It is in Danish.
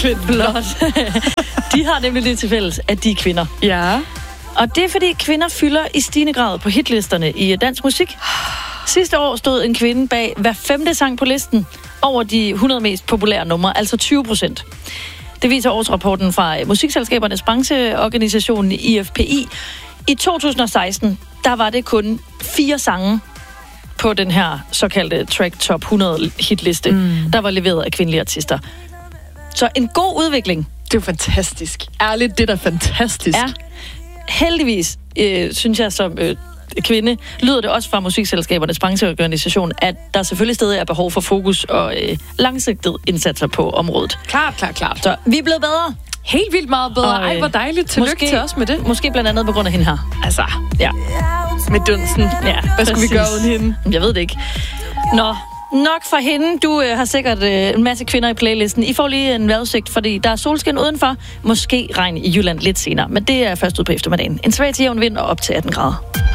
kvinden. Blot. De har nemlig det til fælles, at de er kvinder. Ja. Og det er, fordi kvinder fylder i stigende grad på hitlisterne i dansk musik. Sidste år stod en kvinde bag hver 5. sang på listen over de 100 mest populære numre, altså 20%. Det viser årsrapporten fra musikselskabernes brancheorganisation IFPI. I 2016, der var det kun 4 sange på den her såkaldte Track Top 100 hitliste, der var leveret af kvindelige artister. Så en god udvikling. Det er jo fantastisk. Ærligt, det er da fantastisk. Ja. Heldigvis, synes jeg som kvinde, lyder det også fra musikselskabernes brancheorganisation, at der selvfølgelig stadig er behov for fokus og langsigtede indsatser på området. Klart. Så vi er blevet bedre. Helt vildt meget bedre. Ej, hvor dejligt. Tillykke til os med det. Måske blandt andet på grund af hende her. Altså, Ja. med dunsen. Ja, Hvad skulle vi gøre uden hende? Jeg ved det ikke. Nå, nok fra hende. Du har sikkert en masse kvinder i playlisten. I får lige en vejrudsigt, fordi der er solskin udenfor. Måske regn i Jylland lidt senere, men det er først ud på eftermiddagen. En svag til jævn vind og op til 18 grader.